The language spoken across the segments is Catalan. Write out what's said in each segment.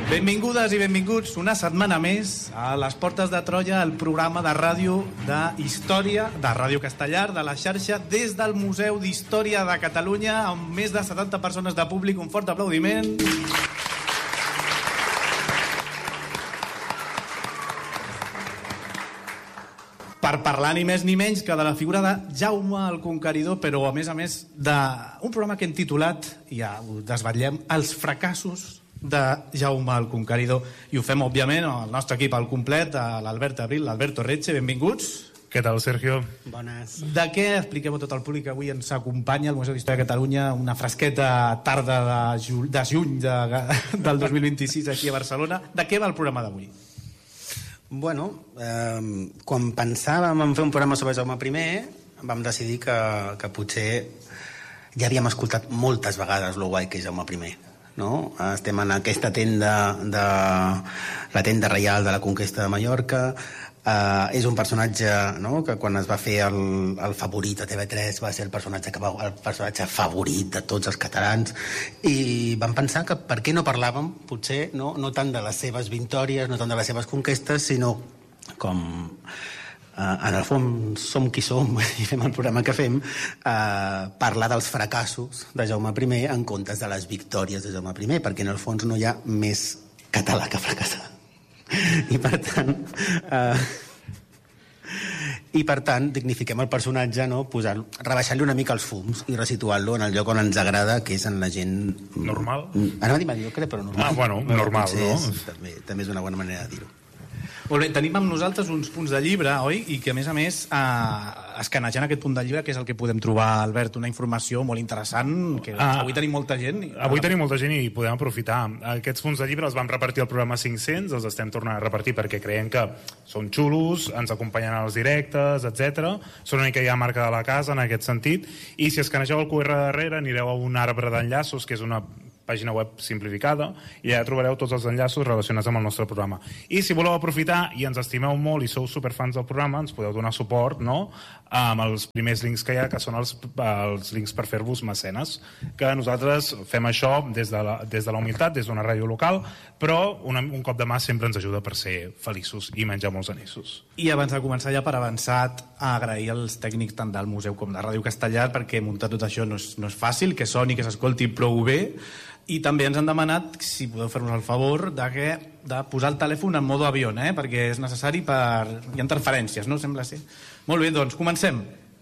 Benvingudes i benvinguts una setmana més a les Portes de Troia, el programa de ràdio d'història de Ràdio Castellar, de la xarxa, des del Museu d'Història de Catalunya, amb més de 70 persones de públic. Un fort aplaudiment. Per parlar ni més ni menys que de la figura de Jaume el Conqueridor, però a més d'un programa que hem titulat, ja ho desvetllem, Els fracassos de Jaume el Conqueridor. I ho fem, òbviament, el nostre equip al complet, l'Albert Abril, l'Alberto Retxe, benvinguts. Què tal, Sergio? Bones. De què expliquem a tot el públic que avui ens acompanya al Museu d'Història de Catalunya, una fresqueta tarda de juny del 2026 aquí a Barcelona. De què va el programa d'avui? Bueno, quan pensàvem en fer un programa sobre Jaume I, vam decidir que potser ja havíem escoltat moltes vegades lo guai que és Jaume I. No? Estem en aquesta tenda la tenda reial de la conquesta de Mallorca. És un personatge, no? Que quan es va fer el favorit a TV3 va ser el personatge favorit de tots els catalans, i vam pensar que per què no parlàvem potser no tant de les seves victòries, no tant de les seves conquestes, sinó com en el fons som qui som i fem el programa que fem, parlar dels fracassos de Jaume I en comptes de les victòries de Jaume I, perquè en el fons no hi ha més català que fracassar. I per tant dignifiquem el personatge, no? Rebaixant-li una mica els fums i resituant-lo en el lloc on ens agrada, que és en la gent normal. Anava a dir mediocre, però normal. Bueno, normal, no? També és una bona manera de dir-ho. Molt bé, tenim amb nosaltres uns punts de llibre, oi? I que, a més, escanejant aquest punt de llibre, que és el que podem trobar, Albert, una informació molt interessant, que avui tenim molta gent. Avui tenim molta gent i podem aprofitar. Aquests punts de llibre els vam repartir al programa 500, els estem tornant a repartir perquè creiem que són xulos, ens acompanyen als directes, etc. Són una mica ja marca de la casa en aquest sentit. I si escanegeu el QR darrere, anireu a un arbre d'enllaços, que és una pàgina web simplificada, i allà trobareu tots els enllaços relacionats amb el nostre programa. I si voleu aprofitar i ens estimeu molt i sou superfans del programa, ens podeu donar suport, no?, amb els primers links que hi ha, que són els links per fer-vos mecenes, que nosaltres fem això des de la humilitat, des d'una ràdio local, però un cop de mà sempre ens ajuda per ser feliços i menjar molts anissos. I abans de començar, ja per avançat, agrair als tècnics tant del museu com de Ràdio Castellar, perquè muntar tot això no és fàcil, que soni, que s'escolti prou bé. I també ens han demanat si podeu fer-nos el favor de posar el telèfon en modo avió, perquè és necessari hi ha interferències, no? Sembla ser. Molt bé, doncs comencem.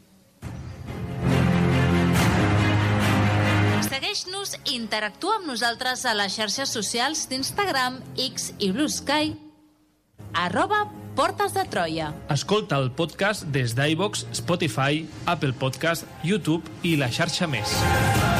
Segueix-nos i interactua amb nosaltres a les xarxes socials d'Instagram, X i Blue Sky, @Portes de Troia. Escolta el podcast des d'iVoox, Spotify, Apple Podcast, YouTube i la xarxa més.